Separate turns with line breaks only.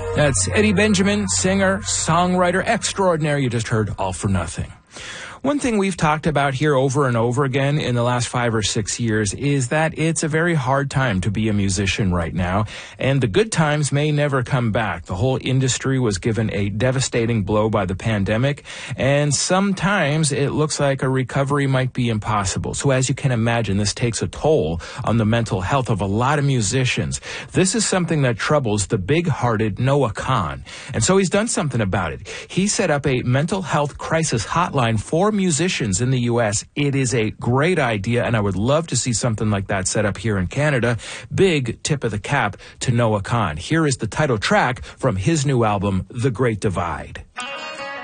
That's Eddie Benjamin, singer, songwriter extraordinary. You just heard All for Nothing. One thing we've talked about here over and over again in the last 5 or 6 years is that it's a very hard time to be a musician right now, and the good times may never come back. The whole industry was given a devastating blow by the pandemic, and sometimes it looks like a recovery might be impossible. So as you can imagine, this takes a toll on the mental health of a lot of musicians. This is something that troubles the big-hearted Noah Kahan, and so he's done something about it. He set up a mental health crisis hotline for musicians in the U.S. It is a great idea, and I would love to see something like that set up here in Canada. Big tip of the cap to Noah Kahan. Here is the title track from his new album, The Great Divide.